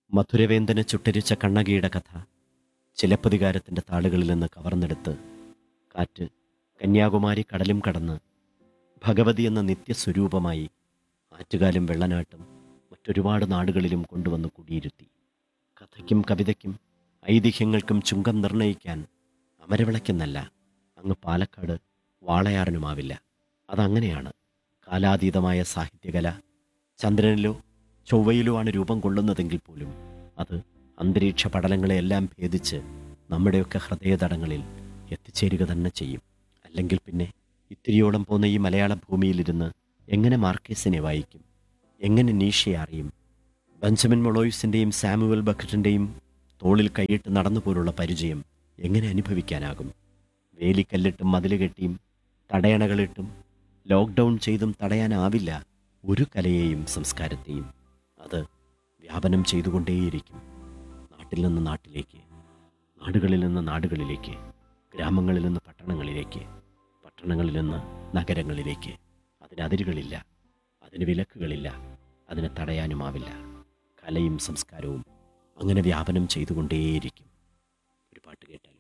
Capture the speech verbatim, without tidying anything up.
മധുരവേന്തന് ചുട്ടരിച്ച കണ്ണകിയുടെ കഥ ചിലപ്പതികാരത്തിൻ്റെ താളുകളിൽ നിന്ന് കവർന്നെടുത്ത് കാറ്റ് കന്യാകുമാരി കടലും കടന്ന് ഭഗവതി എന്ന നിത്യസ്വരൂപമായി ആറ്റുകാലും വെള്ളനാട്ടും മറ്റൊരുപാട് നാടുകളിലും കൊണ്ടുവന്ന് കുടിയിരുത്തി. കഥയ്ക്കും കവിതയ്ക്കും ഐതിഹ്യങ്ങൾക്കും ചുങ്കം നിർണയിക്കാൻ അമരവിളയ്ക്കെന്നല്ല, അങ്ങ് പാലക്കാട് വാളയാറിനുമാവില്ല. അതങ്ങനെയാണ്. കാലാതീതമായ സാഹിത്യകല ചന്ദ്രനിലോ ചൊവ്വയിലോ ആണ് രൂപം കൊള്ളുന്നതെങ്കിൽ പോലും അത് അന്തരീക്ഷ പടലങ്ങളെയെല്ലാം ഭേദിച്ച് നമ്മുടെയൊക്കെ ഹൃദയതടങ്ങളിൽ എത്തിച്ചേരുക തന്നെ ചെയ്യും. അല്ലെങ്കിൽ പിന്നെ ഇത്തിരിയോളം പോന്ന ഈ മലയാള ഭൂമിയിലിരുന്ന് എങ്ങനെ മാർക്കേസിനെ വായിക്കും? എങ്ങനെ നീഷയെ അറിയും? ബെഞ്ചമിൻ മൊളോയിസിൻ്റെയും സാമുവൽ ബക്കറ്റിൻ്റെയും തോളിൽ കൈയിട്ട് നടന്നു പോലുള്ള പരിചയം എങ്ങനെ അനുഭവിക്കാനാകും? വേലിക്കല്ലിട്ടും മതിലുകെട്ടിയും തടയണകളിട്ടും ലോക്ക്ഡൗൺ ചെയ്തും തടയാനാവില്ല ഒരു കലയെയും സംസ്കാരത്തെയും. അത് വ്യാപനം ചെയ്തുകൊണ്ടേയിരിക്കും. നാട്ടിൽ നിന്ന് നാട്ടിലേക്ക്, നാടുകളിൽ നിന്ന് നാടുകളിലേക്ക്, ഗ്രാമങ്ങളിൽ നിന്ന് പട്ടണങ്ങളിലേക്ക്, പട്ടണങ്ങളിൽ നിന്ന് നഗരങ്ങളിലേക്ക്. അതിന് അതിരുകളില്ല, അതിന് വിലക്കുകളില്ല, അതിനെ തടയാനുമാവില്ല. കലയും സംസ്കാരവും അങ്ങനെ വ്യാപനം ചെയ്തുകൊണ്ടേയിരിക്കും. ഒരു പാട്ട് കേട്ടാൽ